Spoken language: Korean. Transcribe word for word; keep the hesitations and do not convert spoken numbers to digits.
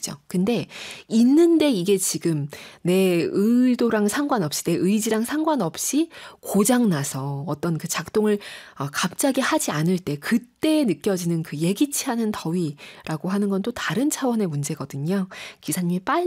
것이죠. 근데 있는데 이게 지금 내 의도랑 상관없이 내 의지랑 상관없이 고장나서 어떤 그 작동을 어, 갑자기 하지 않을 때 그때 느껴지는 그 예기치 않은 더위라고 하는 건 또 다른 차원의 문제거든요. 기사님이 빨리